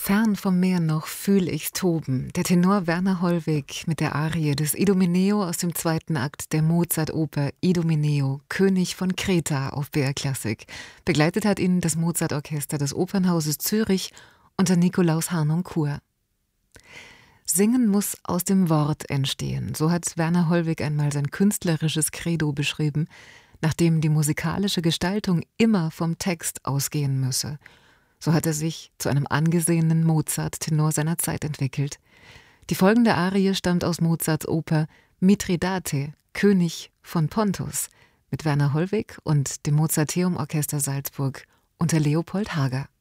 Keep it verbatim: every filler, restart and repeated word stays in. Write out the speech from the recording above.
Fern vom Meer noch fühl ich's toben. Der Tenor Werner Hollweg mit der Arie des Idomeneo aus dem zweiten Akt der Mozart-Oper Idomeneo, König von Kreta auf B R Klassik. Begleitet hat ihn das Mozart-Orchester des Opernhauses Zürich unter Nikolaus Harnoncourt. Singen muss aus dem Wort entstehen. So hat Werner Hollweg einmal sein künstlerisches Credo beschrieben, nachdem die musikalische Gestaltung immer vom Text ausgehen müsse. So hat er sich zu einem angesehenen Mozart-Tenor seiner Zeit entwickelt. Die folgende Arie stammt aus Mozarts Oper Mithridate, König von Pontus, mit Werner Hollweg und dem Mozarteum Orchester Salzburg unter Leopold Hager.